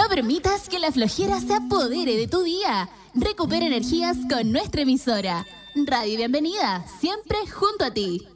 No permitas que la flojera se apodere de tu día. Recupera energías con nuestra emisora. Radio Bienvenida, siempre junto a ti.